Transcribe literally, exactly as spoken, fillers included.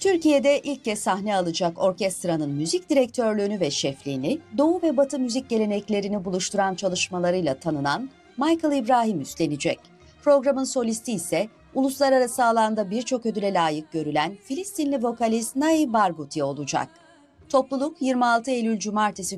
Türkiye'de ilk kez sahne alacak orkestranın müzik direktörlüğünü ve şefliğini, Doğu ve Batı müzik geleneklerini buluşturan çalışmalarıyla tanınan Michael İbrahim üstlenecek. Programın solisti ise uluslararası alanda birçok ödüle layık görülen Filistinli vokalist Nai Barghouti olacak. Topluluk yirmi altı Eylül Cumartesi